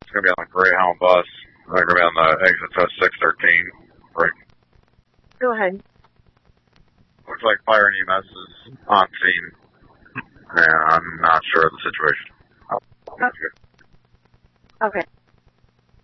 It's going to be on the Greyhound bus. They're going to be on the exit to 613. Right. Go ahead. Looks like fire and EMS is on scene. Yeah, I'm not sure of the situation. Okay.